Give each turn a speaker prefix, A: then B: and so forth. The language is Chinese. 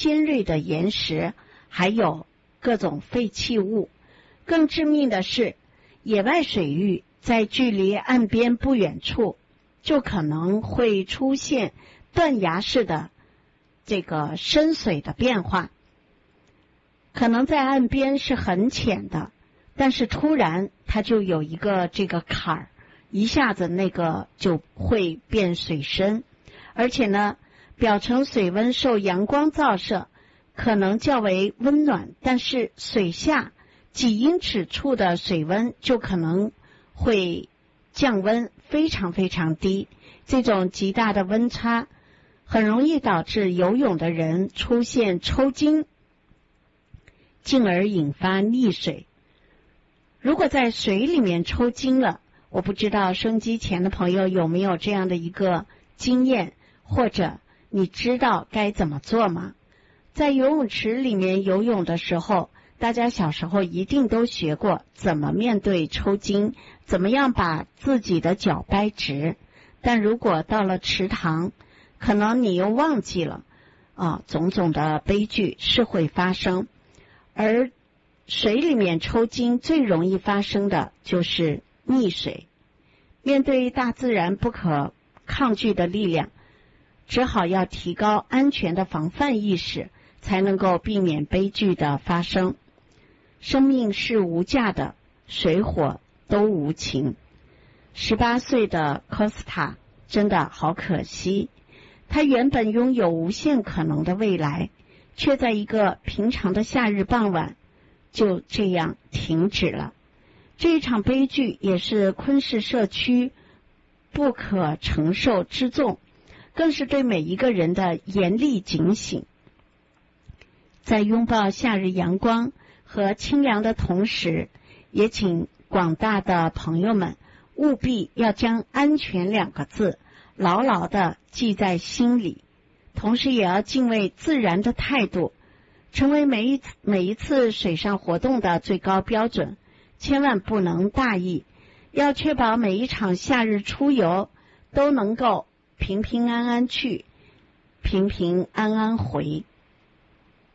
A: 尖锐的岩石，还有各种废弃物。更致命的是，野外水域在距离岸边不远处就可能会出现断崖式的这个深水的变化，可能在岸边是很浅的，但是突然它就有一个这个坎儿，一下子那个就会变水深，而且呢，表层水温受阳光照射可能较为温暖，但是水下几英尺处的水温就可能会降温非常非常低。这种极大的温差很容易导致游泳的人出现抽筋，进而引发溺水。如果在水里面抽筋了，我不知道收音机前的朋友有没有这样的一个经验，或者你知道该怎么做吗？在游泳池里面游泳的时候，大家小时候一定都学过怎么面对抽筋，怎么样把自己的脚掰直。但如果到了池塘，可能你又忘记了种种的悲剧是会发生。而水里面抽筋最容易发生的就是溺水。面对大自然不可抗拒的力量，只好要提高安全的防范意识，才能够避免悲剧的发生。生命是无价的，水火都无情。18岁的科斯塔真的好可惜，他原本拥有无限可能的未来，却在一个平常的夏日傍晚就这样停止了。这一场悲剧也是昆氏社区不可承受之重，更是对每一个人的严厉警醒。在拥抱夏日阳光和清凉的同时，也请广大的朋友们务必要将安全2个字牢牢地记在心里，同时也要敬畏自然的态度，成为每一次水上活动的最高标准。千万不能大意，要确保每一场夏日出游都能够平平安安去，平平安安回。